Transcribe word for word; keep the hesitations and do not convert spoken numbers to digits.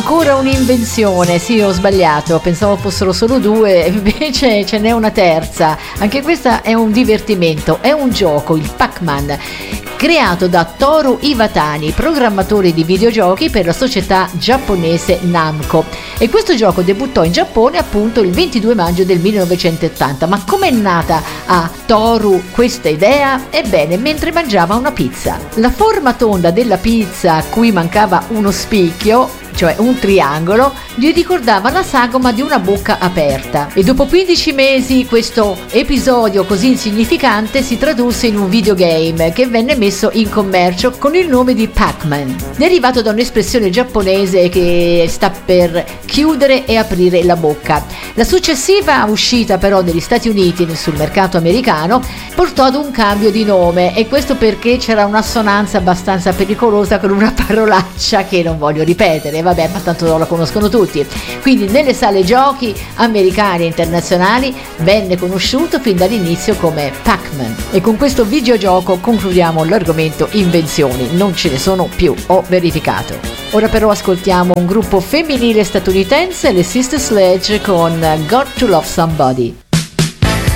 Ancora un'invenzione, sì, ho sbagliato, pensavo fossero solo due, invece ce n'è una terza. Anche questa è un divertimento, è un gioco, il Pac-Man, creato da Toru Iwatani, programmatore di videogiochi per la società giapponese Namco. E questo gioco debuttò in Giappone appunto il ventidue maggio del millenovecentottanta. Ma com'è nata a Toru questa idea? Ebbene, mentre mangiava una pizza. La forma tonda della pizza, a cui mancava uno spicchio, cioè un triangolo, gli ricordava la sagoma di una bocca aperta. E dopo quindici mesi questo episodio così insignificante si tradusse in un videogame che venne messo in commercio con il nome di Pac-Man, derivato da un'espressione giapponese che sta per chiudere e aprire la bocca. La successiva uscita però negli Stati Uniti sul mercato americano portò ad un cambio di nome, e questo perché c'era un'assonanza abbastanza pericolosa con una parolaccia che non voglio ripetere, vabbè, ma tanto la conoscono tutti. Quindi nelle sale giochi americane e internazionali venne conosciuto fin dall'inizio come Pac-Man. E con questo videogioco concludiamo l'argomento invenzioni, non ce ne sono più, ho verificato. Ora però ascoltiamo un gruppo femminile statunitense, le Sister Sledge, con Got to Love Somebody.